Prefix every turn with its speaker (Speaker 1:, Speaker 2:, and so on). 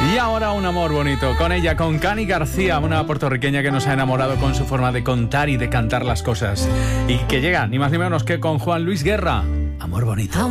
Speaker 1: Y ahora un amor bonito con ella, con Cani García, una puertorriqueña que nos ha enamorado con su forma de contar y de cantar las cosas. Y que llega ni más ni menos que con Juan Luis Guerra. Amor bonito.